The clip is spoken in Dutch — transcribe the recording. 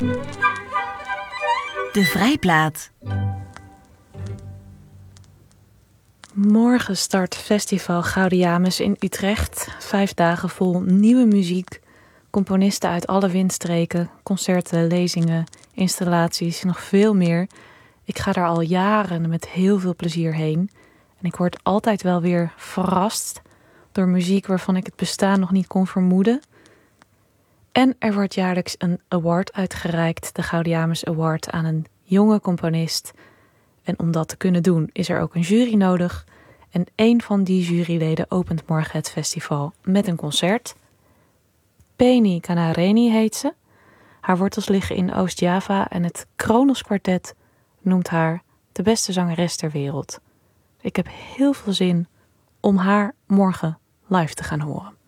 De Vrijplaat. Morgen start Festival Gaudeamus in Utrecht. 5 dagen vol nieuwe muziek, componisten uit alle windstreken, concerten, lezingen, installaties, nog veel meer. Ik ga daar al jaren met heel veel plezier heen. En ik word altijd wel weer verrast door muziek waarvan ik het bestaan nog niet kon vermoeden. En er wordt jaarlijks een award uitgereikt, de Gaudeamus Award, aan een jonge componist. En om dat te kunnen doen is er ook een jury nodig. En één van die juryleden opent morgen het festival met een concert. Penny Kanareni heet ze. Haar wortels liggen in Oost-Java en het Kronos Kwartet noemt haar de beste zangeres ter wereld. Ik heb heel veel zin om haar morgen live te gaan horen.